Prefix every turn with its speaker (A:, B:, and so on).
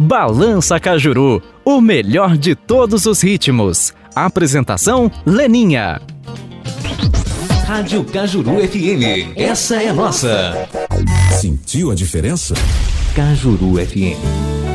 A: Balança Cajuru, o melhor de todos os ritmos. Apresentação, Leninha.
B: Rádio Cajuru FM, essa é nossa.
C: Sentiu a diferença?
B: Cajuru FM.